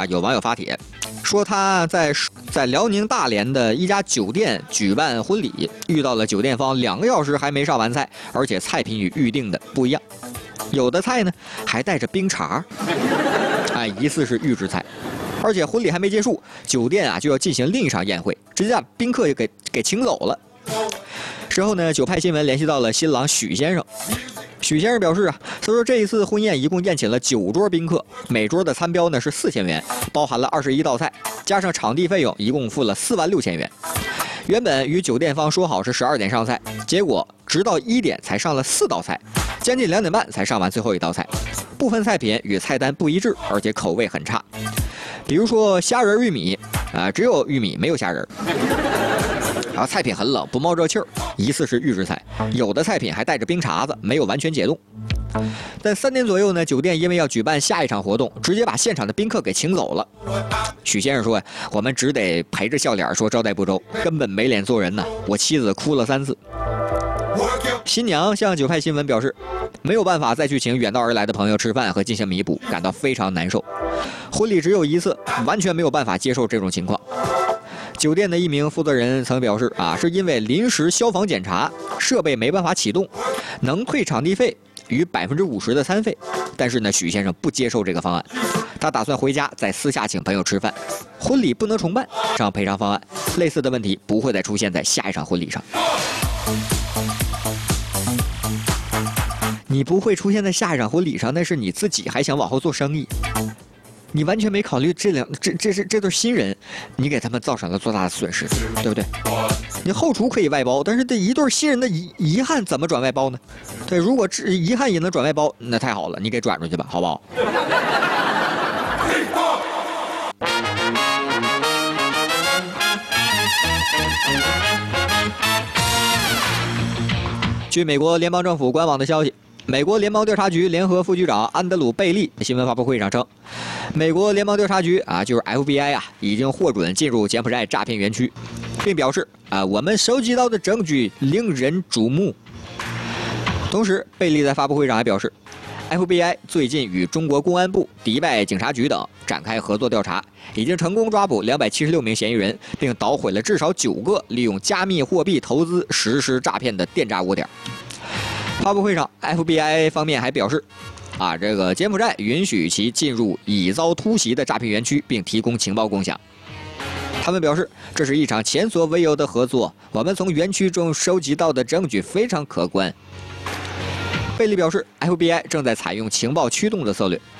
有网友发帖说他在辽宁大连的一家酒店举办婚礼，遇到了酒店方2个小时还没上完菜，而且菜品与预定的不一样，有的菜呢还带着冰碴，疑似是预制菜。而且婚礼还没结束，酒店就要进行另一场宴会，直接把宾客就给请走了。事后呢，九派新闻联系到了新郎许先生。许先生表示他说这一次婚宴一共宴请了9桌宾客，每桌的餐标呢是4000元，包含了21道菜，加上场地费用，一共付了46000元。原本与酒店方说好是12点上菜，结果直到1点才上了4道菜，将近2点半才上完最后1道菜，部分菜品与菜单不一致，而且口味很差。比如说虾仁玉米只有玉米没有虾仁，然后菜品很冷，不冒热气儿，疑似是预制菜，有的菜品还带着冰碴子，没有完全解冻。在3点左右呢，酒店因为要举办下一场活动，直接把现场的宾客给请走了。许先生说我们只得陪着笑脸说招待不周，根本没脸做人呢，我妻子哭了3次。新娘向九派新闻表示，没有办法再去请远道而来的朋友吃饭和进行弥补，感到非常难受。婚礼只有1次，完全没有办法接受这种情况。酒店的一名负责人曾表示是因为临时消防检查，设备没办法启动，能退场地费与50%的餐费。但是呢，许先生不接受这个方案，他打算回家再私下请朋友吃饭，婚礼不能重办，这样赔偿方案类似的问题不会再出现在下一场婚礼上。你不会出现在下一场婚礼上，那是你自己还想往后做生意，你完全没考虑这对新人，你给他们造成了多大的损失，对不对？你后厨可以外包，但是这一对新人的遗憾怎么转外包呢？对，如果遗憾也能转外包，那太好了，你给转出去吧，好不好？据美国联邦政府官网的消息，美国联邦调查局联合副局长安德鲁·贝利新闻发布会上称，美国联邦调查局就是 FBI 已经获准进入柬埔寨诈骗园区，并表示我们收集到的证据令人瞩目。同时，贝利在发布会上还表示， FBI 最近与中国公安部、迪拜警察局等展开合作调查，已经成功抓捕276名嫌疑人，并捣毁了至少9个利用加密货币投资实施诈骗的电诈窝点。发布会上 ，FBI 方面还表示，这个柬埔寨允许其进入已遭突袭的诈骗园区，并提供情报共享。他们表示，这是一场前所未有的合作，我们从园区中收集到的证据非常可观。贝利表示 ，FBI 正在采用情报驱动的策略，